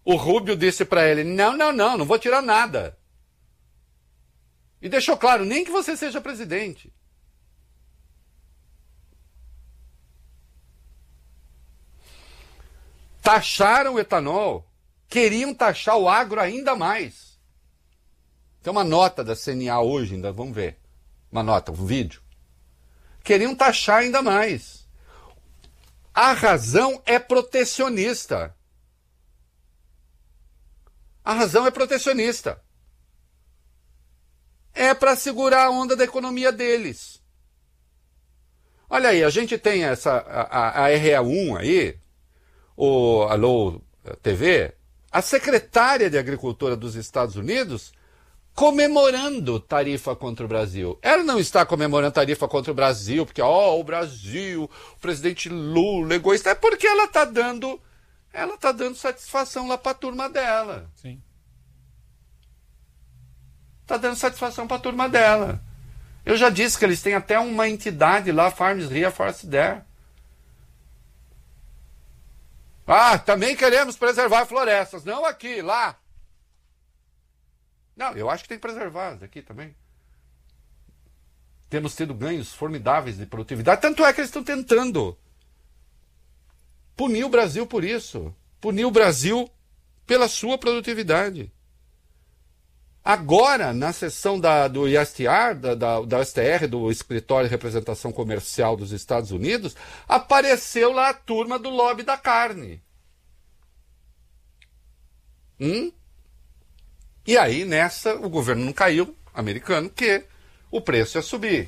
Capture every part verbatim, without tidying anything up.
o Rubio disse para ele, não, não, não, não vou tirar nada. E deixou claro, nem que você seja presidente. Taxaram o etanol, queriam taxar o agro ainda mais. Tem uma nota da C N A hoje, ainda vamos ver. Uma nota, um vídeo. Queriam taxar ainda mais. A razão é protecionista. A razão é protecionista. É para segurar a onda da economia deles. Olha aí, a gente tem essa a, a R E um aí, o Alô T V, a secretária de Agricultura dos Estados Unidos comemorando tarifa contra o Brasil. Ela não está comemorando tarifa contra o Brasil porque, ó, o Brasil, o presidente Lula, egoísta, é porque ela está dando, ela está dando satisfação lá para a turma dela. Sim. Está dando satisfação para a turma dela. Eu já disse que eles têm até uma entidade lá, Farms Here, Forest There. Ah, também queremos preservar florestas. Não aqui, lá. Não, eu acho que tem que preservar aqui também. Temos tido ganhos formidáveis de produtividade. Tanto é que eles estão tentando punir o Brasil por isso. Punir o Brasil pela sua produtividade. Agora, na sessão da, do I S T R, da, da, da S T R, do Escritório de Representação Comercial dos Estados Unidos, apareceu lá a turma do lobby da carne. Hum? E aí, nessa, o governo não caiu, americano, que o preço ia subir.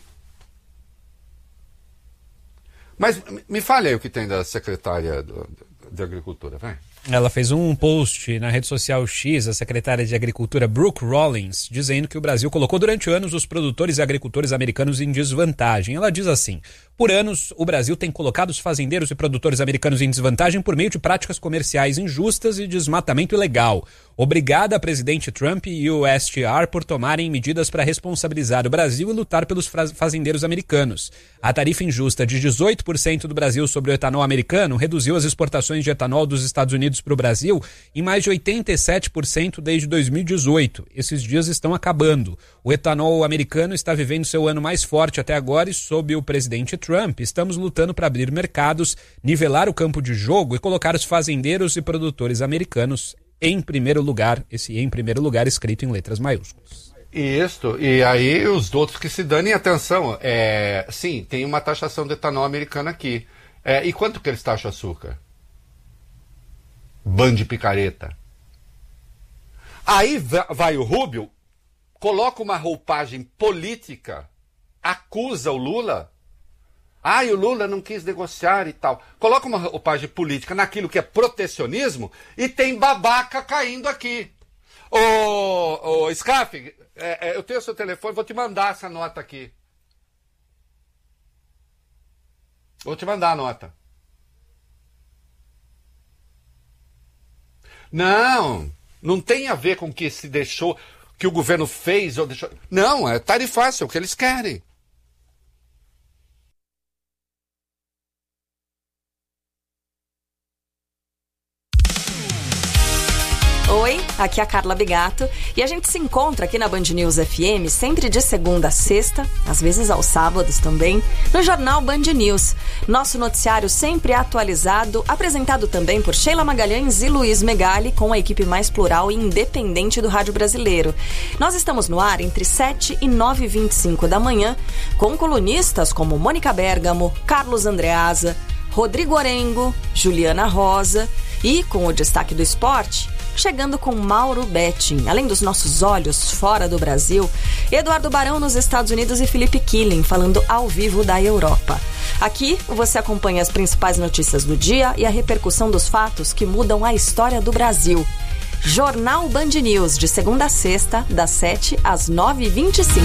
Mas me fale aí o que tem da secretária do, de Agricultura, vai. Ela fez um post na rede social X, a secretária de Agricultura Brooke Rollins, dizendo que o Brasil colocou durante anos os produtores e agricultores americanos em desvantagem. Ela diz assim: por anos, o Brasil tem colocado os fazendeiros e produtores americanos em desvantagem por meio de práticas comerciais injustas e desmatamento ilegal. Obrigada, presidente Trump e o U S T R por tomarem medidas para responsabilizar o Brasil e lutar pelos fazendeiros americanos. A tarifa injusta de dezoito por cento do Brasil sobre o etanol americano reduziu as exportações de etanol dos Estados Unidos para o Brasil em mais de oitenta e sete por cento desde dois mil e dezoito. Esses dias estão acabando. O etanol americano está vivendo seu ano mais forte até agora e, sob o presidente Trump, estamos lutando para abrir mercados, nivelar o campo de jogo e colocar os fazendeiros e produtores americanos em primeiro lugar, esse em primeiro lugar escrito em letras maiúsculas. Isso, e aí os outros que se danem atenção, é, sim, tem uma taxação de etanol americano aqui. É, e quanto que eles taxam açúcar? Bando de picareta. Aí vai o Rubio, coloca uma roupagem política, acusa o Lula. Ah, e o Lula não quis negociar e tal. Coloca uma roupagem política naquilo que é protecionismo e tem babaca caindo aqui. Ô, ô Scaff, é, é, eu tenho seu telefone, vou te mandar essa nota aqui. Vou te mandar a nota. Não, não tem a ver com o que se deixou, que o governo fez ou deixou. Não, é tarifácio, é o que eles querem. Oi, aqui é a Carla Bigato e a gente se encontra aqui na Band News F M sempre de segunda a sexta, às vezes aos sábados também, no Jornal Band News. Nosso noticiário sempre atualizado, apresentado também por Sheila Magalhães e Luiz Megali, com a equipe mais plural e independente do rádio brasileiro. Nós estamos no ar entre sete e nove e vinte e cinco da manhã, com colunistas como Mônica Bergamo, Carlos Andreasa, Rodrigo Orengo, Juliana Rosa e, com o destaque do esporte, chegando com Mauro Betting. Além dos nossos olhos fora do Brasil, Eduardo Barão nos Estados Unidos e Felipe Killing falando ao vivo da Europa. Aqui você acompanha as principais notícias do dia e a repercussão dos fatos que mudam a história do Brasil. Jornal Band News, de segunda a sexta, das sete às nove e vinte e cinco.